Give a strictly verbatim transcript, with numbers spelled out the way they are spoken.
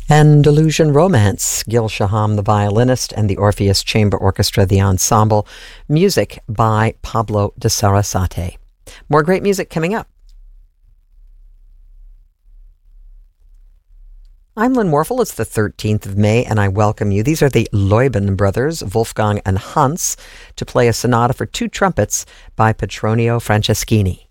Andalusian Romance, Gil Shaham, the violinist, and the Orpheus Chamber Orchestra, the ensemble. Music by Pablo de Sarasate. More great music coming up. I'm Lynn Warfel. It's the thirteenth of May, and I welcome you. These are the Leuben brothers, Wolfgang and Hans, to play a sonata for two trumpets by Petronio Franceschini.